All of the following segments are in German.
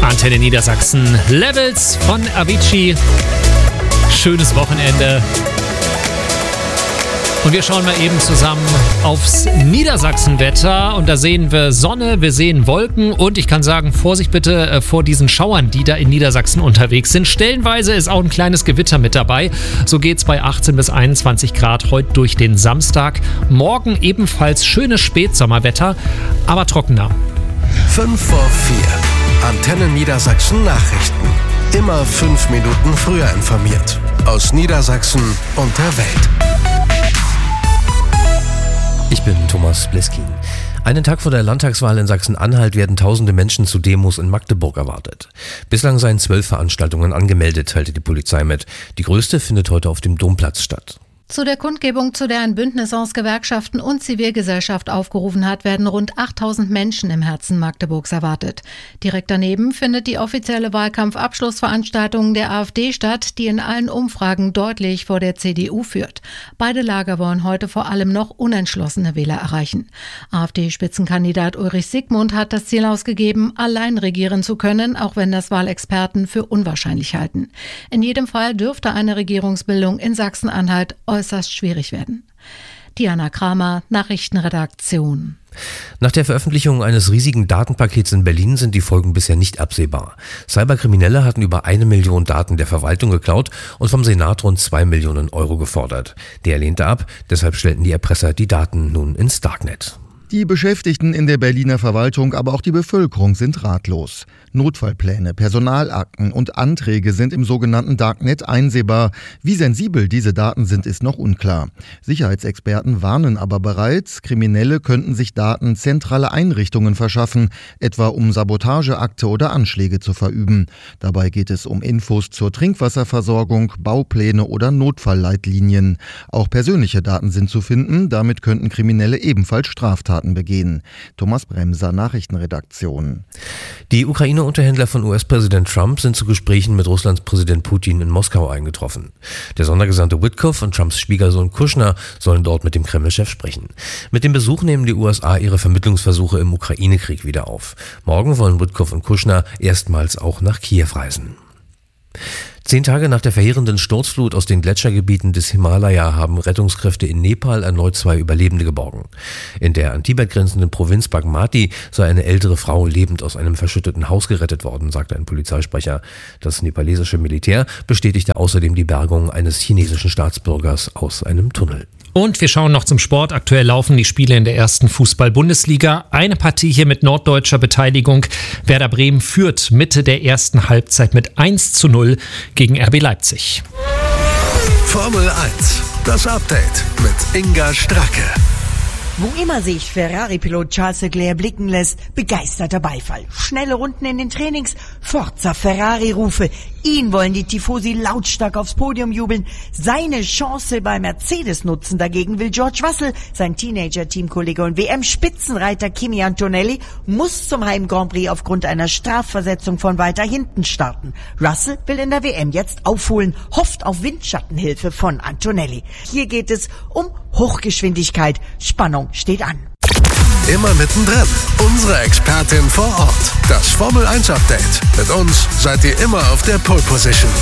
Antenne Niedersachsen. Levels von Avicii. Schönes Wochenende. Und wir schauen mal eben zusammen aufs Niedersachsenwetter. Und da sehen wir Sonne, wir sehen Wolken. Und ich kann sagen, Vorsicht bitte vor diesen Schauern, die da in Niedersachsen unterwegs sind. Stellenweise ist auch ein kleines Gewitter mit dabei. So geht's bei 18 bis 21 Grad heute durch den Samstag. Morgen ebenfalls schönes Spätsommerwetter, aber trockener. 5 vor 4. Antenne Niedersachsen Nachrichten. Immer 5 Minuten früher informiert. Aus Niedersachsen und der Welt. Ich bin Thomas Bleskin. Einen Tag vor der Landtagswahl in Sachsen-Anhalt werden tausende Menschen zu Demos in Magdeburg erwartet. Bislang seien 12 Veranstaltungen angemeldet, teilte die Polizei mit. Die größte findet heute auf dem Domplatz statt. Zu der Kundgebung, zu der ein Bündnis aus Gewerkschaften und Zivilgesellschaft aufgerufen hat, werden rund 8000 Menschen im Herzen Magdeburgs erwartet. Direkt daneben findet die offizielle Wahlkampfabschlussveranstaltung der AfD statt, die in allen Umfragen deutlich vor der CDU führt. Beide Lager wollen heute vor allem noch unentschlossene Wähler erreichen. AfD-Spitzenkandidat Ulrich Siegmund hat das Ziel ausgegeben, allein regieren zu können, auch wenn das Wahlexperten für unwahrscheinlich halten. In jedem Fall dürfte eine Regierungsbildung in Sachsen-Anhalt äußerst schwierig werden. Diana Kramer, Nachrichtenredaktion. Nach der Veröffentlichung eines riesigen Datenpakets in Berlin sind die Folgen bisher nicht absehbar. Cyberkriminelle hatten über 1 Million Daten der Verwaltung geklaut und vom Senat rund 2 Millionen Euro gefordert. Der lehnte ab, deshalb stellten die Erpresser die Daten nun ins Darknet. Die Beschäftigten in der Berliner Verwaltung, aber auch die Bevölkerung sind ratlos. Notfallpläne, Personalakten und Anträge sind im sogenannten Darknet einsehbar. Wie sensibel diese Daten sind, ist noch unklar. Sicherheitsexperten warnen aber bereits, Kriminelle könnten sich Daten zentraler Einrichtungen verschaffen, etwa um Sabotageakte oder Anschläge zu verüben. Dabei geht es um Infos zur Trinkwasserversorgung, Baupläne oder Notfallleitlinien. Auch persönliche Daten sind zu finden, damit könnten Kriminelle ebenfalls Straftaten begehen. Thomas Bremser, Nachrichtenredaktion. Die Ukraine-Unterhändler von US-Präsident Trump sind zu Gesprächen mit Russlands Präsident Putin in Moskau eingetroffen. Der Sondergesandte Witkoff und Trumps Schwiegersohn Kushner sollen dort mit dem Kreml-Chef sprechen. Mit dem Besuch nehmen die USA ihre Vermittlungsversuche im Ukraine-Krieg wieder auf. Morgen wollen Witkoff und Kushner erstmals auch nach Kiew reisen. 10 Tage nach der verheerenden Sturzflut aus den Gletschergebieten des Himalaya haben Rettungskräfte in Nepal erneut 2 Überlebende geborgen. In der an Tibet grenzenden Provinz Bagmati sei eine ältere Frau lebend aus einem verschütteten Haus gerettet worden, sagte ein Polizeisprecher. Das nepalesische Militär bestätigte außerdem die Bergung eines chinesischen Staatsbürgers aus einem Tunnel. Und wir schauen noch zum Sport. Aktuell laufen die Spiele in der ersten Fußball-Bundesliga. Eine Partie hier mit norddeutscher Beteiligung. Werder Bremen führt Mitte der ersten Halbzeit mit 1:0 gegen RB Leipzig. Formel 1, das Update mit Inga Stracke. Wo immer sich Ferrari-Pilot Charles Leclerc blicken lässt, begeisterter Beifall. Schnelle Runden in den Trainings, Forza Ferrari-Rufe. Ihn wollen die Tifosi lautstark aufs Podium jubeln. Seine Chance bei Mercedes nutzen dagegen will George Russell. Sein Teenager-Teamkollege und WM-Spitzenreiter Kimi Antonelli muss zum Heim-Grand Prix aufgrund einer Strafversetzung von weiter hinten starten. Russell will in der WM jetzt aufholen, hofft auf Windschattenhilfe von Antonelli. Hier geht es um Hochgeschwindigkeit. Spannung steht an. Immer mittendrin. Unsere Expertin vor Ort. Das Formel 1 Update. Mit uns seid ihr immer auf der Pole Position.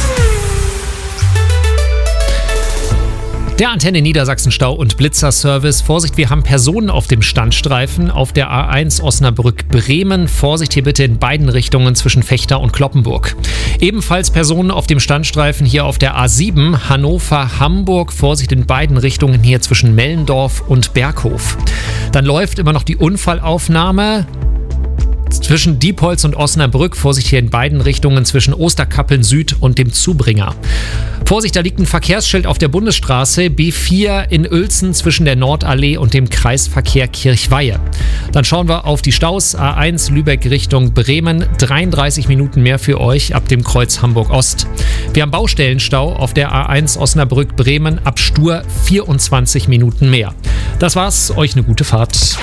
Der Antenne Niedersachsen Stau- und Blitzerservice. Vorsicht, wir haben Personen auf dem Standstreifen auf der A1 Osnabrück-Bremen. Vorsicht hier bitte in beiden Richtungen zwischen Vechta und Cloppenburg. Ebenfalls Personen auf dem Standstreifen hier auf der A7 Hannover-Hamburg. Vorsicht in beiden Richtungen hier zwischen Mellendorf und Berghof. Dann läuft immer noch die Unfallaufnahme zwischen Diepholz und Osnabrück. Vorsicht hier in beiden Richtungen zwischen Osterkappeln Süd und dem Zubringer. Vorsicht, da liegt ein Verkehrsschild auf der Bundesstraße B4 in Uelzen zwischen der Nordallee und dem Kreisverkehr Kirchweihe. Dann schauen wir auf die Staus. A1 Lübeck Richtung Bremen. 33 Minuten mehr für euch ab dem Kreuz Hamburg Ost. Wir haben Baustellenstau auf der A1 Osnabrück Bremen ab Stur 24 Minuten mehr. Das war's. Euch eine gute Fahrt.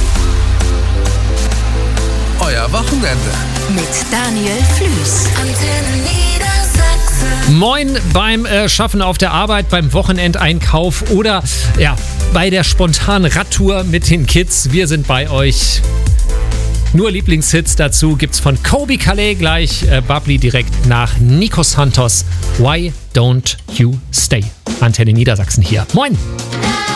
Euer Wochenende mit Daniel Flüß. Antenne Niedersachsen. Moin beim Schaffen auf der Arbeit, beim Wochenendeinkauf oder bei der spontanen Radtour mit den Kids. Wir sind bei euch. Nur Lieblingshits dazu gibt's von Kobe Calais gleich. Bubbly direkt nach Nico Santos. Why don't you stay? Antenne Niedersachsen hier. Moin!